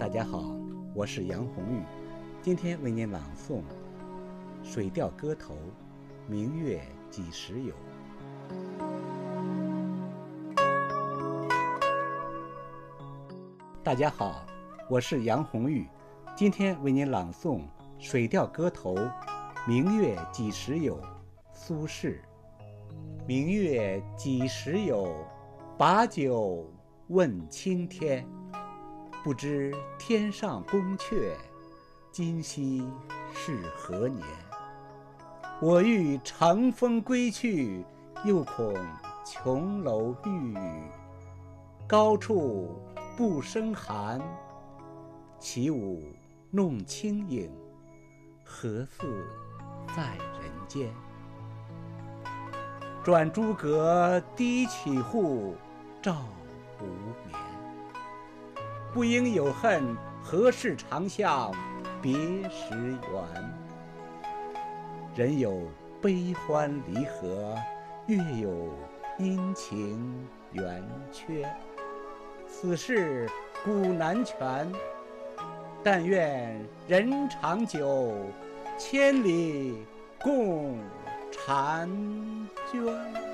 大家好，我是杨红玉，今天为您朗诵《水调歌头·明月几时有》。大家好，我是杨红玉，今天为您朗诵《水调歌头·明月几时有》。苏轼。明月几时有，把酒问青天。不知天上宫阙，今夕是何年？我欲乘风归去，又恐琼楼玉宇。高处不胜寒，起舞弄清影，何似在人间？转朱阁，低绮户，照无眠。不应有恨，何事长向别时圆？人有悲欢离合，月有阴晴圆缺。此事古难全，但愿人长久，千里共婵娟。